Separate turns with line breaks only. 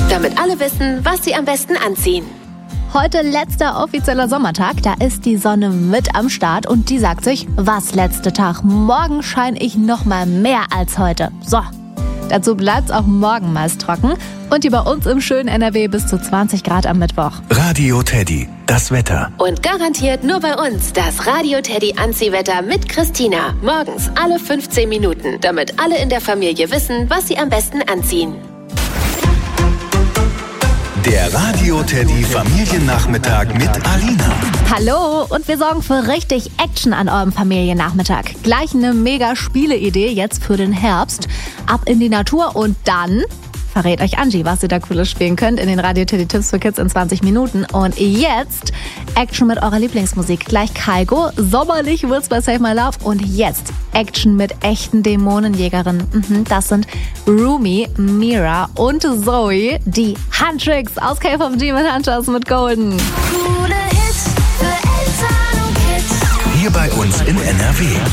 damit alle wissen, was sie am besten anziehen.
Heute letzter offizieller Sommertag, da ist die Sonne mit am Start und die sagt sich, was letzte Tag, morgen scheine ich noch mal mehr als heute. So, dazu bleibt's auch morgen meist trocken und hier bei uns im schönen NRW bis zu 20 Grad am Mittwoch.
Radio Teddy, das Wetter.
Und garantiert nur bei uns das Radio Teddy Anziehwetter mit Christina. Morgens alle 15 Minuten, damit alle in der Familie wissen, was sie am besten anziehen.
Der Radio Teddy Familiennachmittag mit Alina.
Hallo und wir sorgen für richtig Action an eurem Familiennachmittag. Gleich eine mega Spieleidee jetzt für den Herbst. Ab in die Natur und dann verrät euch Angie, was ihr da Cooles spielen könnt in den Radio Teddy Tipps für Kids in 20 Minuten. Und jetzt Action mit eurer Lieblingsmusik. Gleich Kaigo, sommerlich wird's bei Save My Love. Und jetzt Action mit echten Dämonenjägerinnen. Das sind Rumi, Mira und Zoe, die Huntrix aus Cave of Demon Hunters mit Golden.
Coole Hits für Eltern und Kids.
Hier bei uns in NRW.